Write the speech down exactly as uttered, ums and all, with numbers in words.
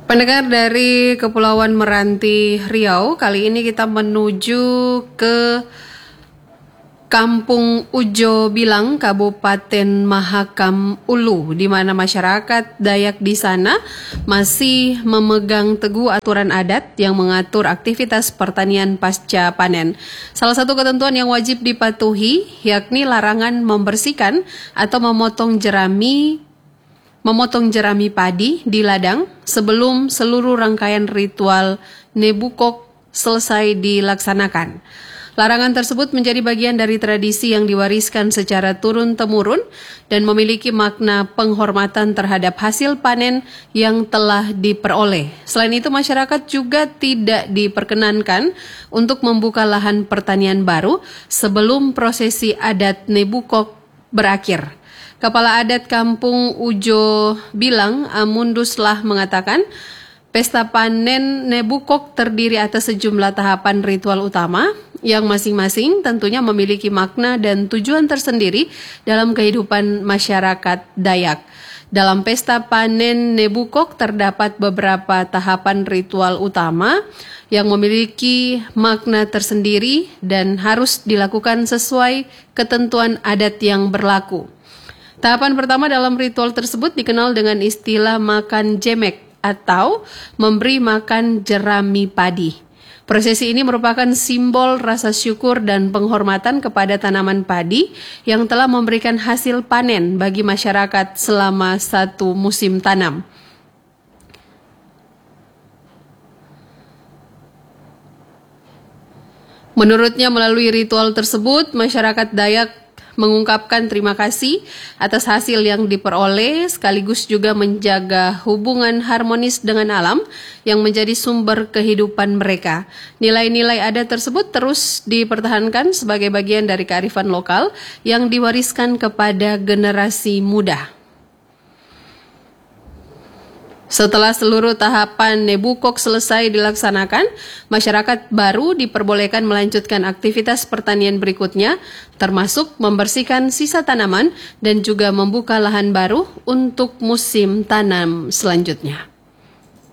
Pendengar dari Kepulauan Meranti Riau, kali ini kita menuju ke Kampung Ujo Bilang, Kabupaten Mahakam Ulu, di mana masyarakat Dayak di sana masih memegang teguh aturan adat yang mengatur aktivitas pertanian pasca panen. Salah satu ketentuan yang wajib dipatuhi yakni larangan membersihkan atau memotong jerami memotong jerami padi di ladang sebelum seluruh rangkaian ritual Nebukok selesai dilaksanakan. Larangan tersebut menjadi bagian dari tradisi yang diwariskan secara turun-temurun dan memiliki makna penghormatan terhadap hasil panen yang telah diperoleh. Selain itu, masyarakat juga tidak diperkenankan untuk membuka lahan pertanian baru sebelum prosesi adat Nebukok berakhir. Kepala Adat Kampung Ujo Bilang, Amunduslah mengatakan, pesta panen Nebukok terdiri atas sejumlah tahapan ritual utama yang masing-masing tentunya memiliki makna dan tujuan tersendiri dalam kehidupan masyarakat Dayak. Dalam pesta panen Nebukok terdapat beberapa tahapan ritual utama yang memiliki makna tersendiri dan harus dilakukan sesuai ketentuan adat yang berlaku. Tahapan pertama dalam ritual tersebut dikenal dengan istilah makan jemek atau memberi makan jerami padi. Prosesi ini merupakan simbol rasa syukur dan penghormatan kepada tanaman padi yang telah memberikan hasil panen bagi masyarakat selama satu musim tanam. Menurutnya, melalui ritual tersebut, masyarakat Dayak mengungkapkan terima kasih atas hasil yang diperoleh, sekaligus juga menjaga hubungan harmonis dengan alam yang menjadi sumber kehidupan mereka. Nilai-nilai adat tersebut terus dipertahankan sebagai bagian dari kearifan lokal yang diwariskan kepada generasi muda. Setelah seluruh tahapan Nebukok selesai dilaksanakan, masyarakat baru diperbolehkan melanjutkan aktivitas pertanian berikutnya, termasuk membersihkan sisa tanaman dan juga membuka lahan baru untuk musim tanam selanjutnya.